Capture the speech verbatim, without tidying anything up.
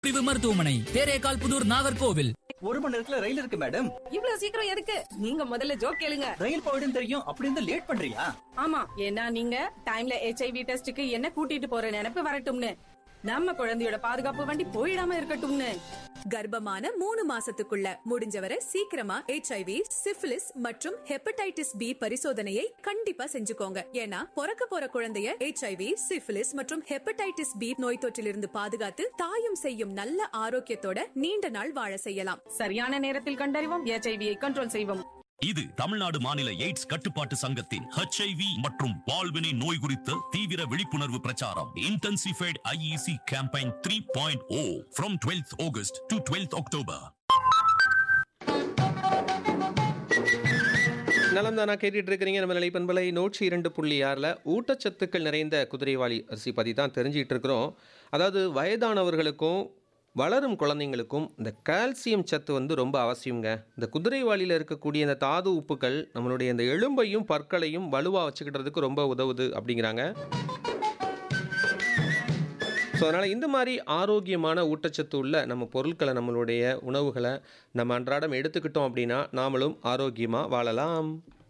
பிரிவு மருத்துவமனை தேரேகால் புதூர் நாகர்கோவில். ஒரு மணி நேரத்துல ரயில் இருக்கு மேடம். இவ்வளவு சீக்கிரம் எதுக்கு? நீங்க முதல்ல ஜோக் கேளுங்க. ரயில் போயிடும் தெரியும், அப்படி இருந்தா லேட் பண்றியா? ஆமா, ஏன்னா நீங்க டைம்ல ஹெச்ஐவி டெஸ்டுக்கு என்ன கூட்டிட்டு போற நினைப்பு வரட்டும்னு, நம்ம குழந்தையோட பாதுகாப்பு வண்டி போயிடாம இருக்கட்டும்னு. கர்ப்பமான மூணு மாசத்துக்குள்ள முடிஞ்சவரை சீக்கிரமா ஹெச்ஐவி, சிபிலிஸ் மற்றும் ஹெப்படைட்டிஸ் பி பரிசோதனையை கண்டிப்பா செஞ்சுக்கோங்க. ஏன்னா பிறக்க போற குழந்தைய ஹெச்ஐவி, சிபிலிஸ் மற்றும் ஹெப்படைட்டிஸ் பி நோய் தொற்றிலிருந்து பாதுகாத்து தாயும் செய்யும் நல்ல ஆரோக்கியத்தோட நீண்ட நாள் வாழ செய்யலாம். சரியான நேரத்தில் கண்டறிவோம், ஹெச்ஐவியை கண்ட்ரோல் செய்வோம். இது தமிழ்நாடு மாநில எய்ட்ஸ் கட்டுப்பாட்டு சங்கத்தின் ஹெச்ஐவி மற்றும் பால்வினை நோய் குறித்த தீவிர விழிப்புணர்வு பிரச்சாரம். Intensified IEC campaign three point O from twelfth August to twelfth October. நலம் தானா கேட்டுட்டு இருக்கிறீங்க. நம்ம நிலைப்பண்பலை நூற்றி இரண்டு புள்ளி ஆறில் ஊட்டச்சத்துக்கள் நிறைந்த குதிரைவாலி அரிசி பற்றி தான் தெரிஞ்சிகிட்டு இருக்கிறோம். அதாவது வயதானவர்களுக்கும் வளரும் குழந்தைங்களுக்கும் இந்த கால்சியம் சத்து வந்து ரொம்ப அவசியங்க. இந்த குதிரைவாலியில் இருக்கக்கூடிய இந்த தாது உப்புக்கள் நம்மளுடைய இந்த எலும்பையும் பற்களையும் வலுவாக வச்சுக்கிட்டதுக்கு ரொம்ப உதவுது அப்படிங்கிறாங்க. ஸோ அதனால் இந்த மாதிரி ஆரோக்கியமான ஊட்டச்சத்து உள்ள நம்ம பொருட்களை, நம்மளுடைய உணவுகளை நம்ம அன்றாடம் எடுத்துக்கிட்டோம் அப்படின்னா நாமளும் ஆரோக்கியமாக வாழலாம்.